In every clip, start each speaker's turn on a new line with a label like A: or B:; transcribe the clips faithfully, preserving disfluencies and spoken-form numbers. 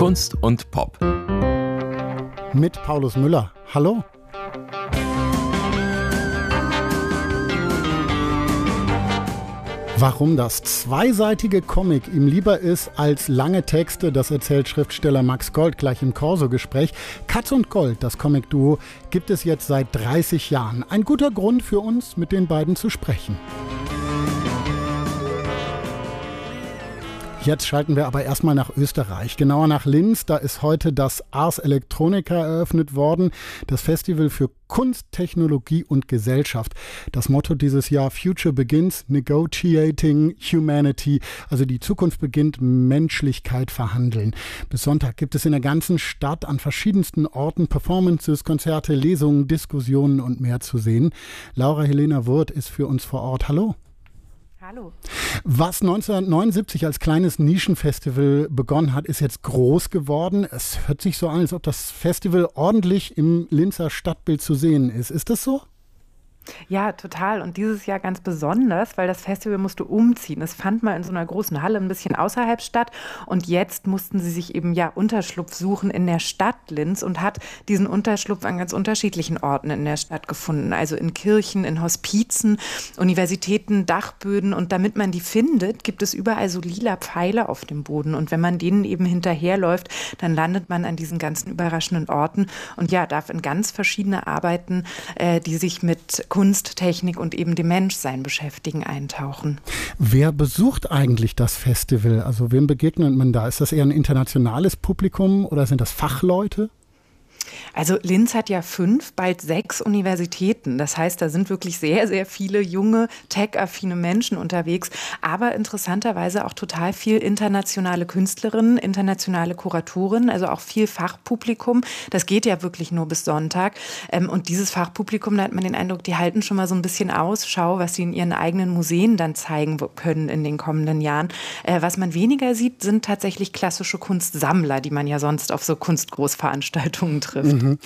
A: Kunst und Pop.
B: Mit Paulus Müller. Hallo. Warum das zweiseitige Comic ihm lieber ist als lange Texte, das erzählt Schriftsteller Max Gold gleich im Corso-Gespräch. Katz und Gold, das Comic-Duo, gibt es jetzt seit dreißig Jahren. Ein guter Grund für uns, mit den beiden zu sprechen. Jetzt schalten wir aber erstmal nach Österreich, genauer nach Linz. Da ist heute das Ars Electronica eröffnet worden, das Festival für Kunst, Technologie und Gesellschaft. Das Motto dieses Jahr: Future Begins Negotiating Humanity, also die Zukunft beginnt, Menschlichkeit verhandeln. Bis Sonntag gibt es in der ganzen Stadt an verschiedensten Orten Performances, Konzerte, Lesungen, Diskussionen und mehr zu sehen. Laura Helena Wurth ist für uns vor Ort. Hallo.
C: Hallo.
B: Was neunzehnhundertneunundsiebzig als kleines Nischenfestival begonnen hat, ist jetzt groß geworden. Es hört sich so an, als ob das Festival ordentlich im Linzer Stadtbild zu sehen ist. Ist das so?
C: Ja, total. Und dieses Jahr ganz besonders, weil das Festival musste umziehen. Es fand mal in so einer großen Halle ein bisschen außerhalb statt. Und jetzt mussten sie sich eben ja Unterschlupf suchen in der Stadt Linz und hat diesen Unterschlupf an ganz unterschiedlichen Orten in der Stadt gefunden. Also in Kirchen, in Hospizen, Universitäten, Dachböden. Und damit man die findet, gibt es überall so lila Pfeile auf dem Boden. Und wenn man denen eben hinterherläuft, dann landet man an diesen ganzen überraschenden Orten und ja, darf in ganz verschiedene Arbeiten, äh, die sich mit Kunst, Technik und eben dem Menschsein beschäftigen, eintauchen.
B: Wer besucht eigentlich das Festival? Also wem begegnet man da? Ist das eher ein internationales Publikum oder sind das Fachleute?
C: Also Linz hat ja fünf, bald sechs Universitäten. Das heißt, da sind wirklich sehr, sehr viele junge, tech-affine Menschen unterwegs. Aber interessanterweise auch total viel internationale Künstlerinnen, internationale Kuratoren, also auch viel Fachpublikum. Das geht ja wirklich nur bis Sonntag. Und dieses Fachpublikum, da hat man den Eindruck, die halten schon mal so ein bisschen Ausschau, was sie in ihren eigenen Museen dann zeigen können in den kommenden Jahren. Was man weniger sieht, sind tatsächlich klassische Kunstsammler, die man ja sonst auf so Kunstgroßveranstaltungen trifft.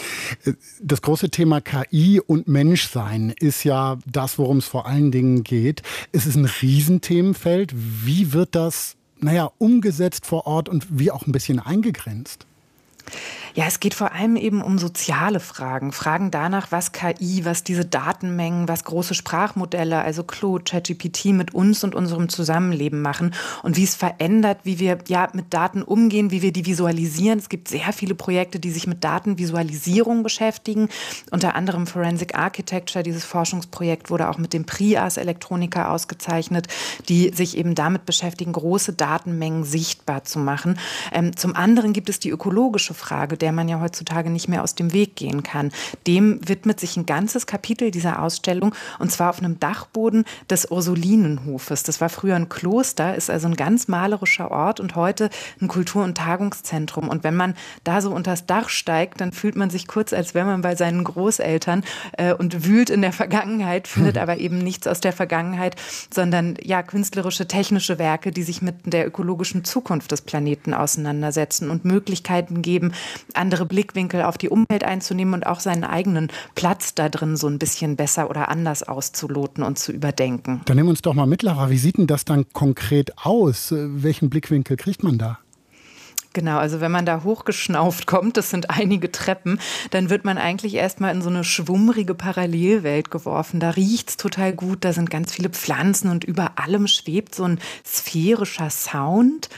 B: Das große Thema K I und Menschsein ist ja das, worum es vor allen Dingen geht. Es ist ein Riesenthemenfeld. Wie wird das, naja, umgesetzt vor Ort und wie auch ein bisschen eingegrenzt?
C: Ja, es geht vor allem eben um soziale Fragen. Fragen danach, was K I, was diese Datenmengen, was große Sprachmodelle, also Claude, ChatGPT mit uns und unserem Zusammenleben machen und wie es verändert, wie wir ja mit Daten umgehen, wie wir die visualisieren. Es gibt sehr viele Projekte, die sich mit Datenvisualisierung beschäftigen. Unter anderem Forensic Architecture, dieses Forschungsprojekt wurde auch mit dem Prix Ars Electronica ausgezeichnet, die sich eben damit beschäftigen, große Datenmengen sichtbar zu machen. Ähm, zum anderen gibt es die ökologische Frage, der man ja heutzutage nicht mehr aus dem Weg gehen kann. Dem widmet sich ein ganzes Kapitel dieser Ausstellung, und zwar auf einem Dachboden des Ursulinenhofes. Das war früher ein Kloster, ist also ein ganz malerischer Ort und heute ein Kultur- und Tagungszentrum. Und wenn man da so unters Dach steigt, dann fühlt man sich kurz, als wäre man bei seinen Großeltern äh, und wühlt in der Vergangenheit, findet aber eben nichts aus der Vergangenheit, sondern ja künstlerische, technische Werke, die sich mit der ökologischen Zukunft des Planeten auseinandersetzen und Möglichkeiten geben, andere Blickwinkel auf die Umwelt einzunehmen und auch seinen eigenen Platz da drin so ein bisschen besser oder anders auszuloten und zu überdenken.
B: Dann nimm uns doch mal mit, Lara. Wie sieht denn das dann konkret aus? Welchen Blickwinkel kriegt man da?
C: Genau, also wenn man da hochgeschnauft kommt, das sind einige Treppen, dann wird man eigentlich erstmal in so eine schwummrige Parallelwelt geworfen. Da riecht's total gut, da sind ganz viele Pflanzen und über allem schwebt so ein sphärischer Sound.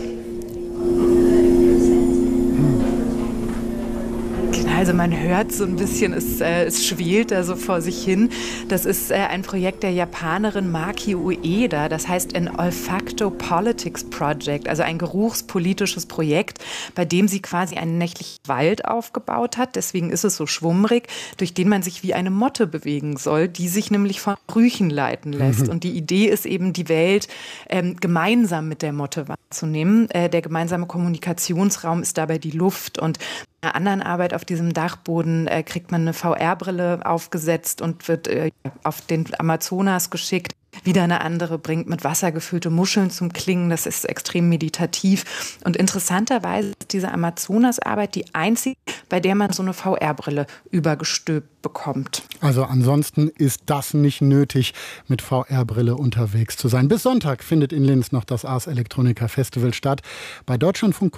C: Also man hört so ein bisschen, es, äh, es schwelt da so vor sich hin. Das ist äh, ein Projekt der Japanerin Maki Ueda. Das heißt ein Olfacto Politics Project, also ein geruchspolitisches Projekt, bei dem sie quasi einen nächtlichen Wald aufgebaut hat. Deswegen ist es so schwummrig, durch den man sich wie eine Motte bewegen soll, die sich nämlich von Gerüchen leiten lässt. Mhm. Und die Idee ist eben, die Welt ähm, gemeinsam mit der Motte wahrzunehmen. Äh, der gemeinsame Kommunikationsraum ist dabei die Luft. Und in einer anderen Arbeit auf diesem Dachboden äh, kriegt man eine V R-Brille aufgesetzt und wird äh, auf den Amazonas geschickt. Wieder eine andere bringt mit Wasser gefüllte Muscheln zum Klingen. Das ist extrem meditativ. Und interessanterweise ist diese Amazonas-Arbeit die einzige, bei der man so eine V R-Brille übergestülpt bekommt.
B: Also ansonsten ist das nicht nötig, mit V R-Brille unterwegs zu sein. Bis Sonntag findet in Linz noch das Ars Electronica Festival statt. Bei Deutschlandfunk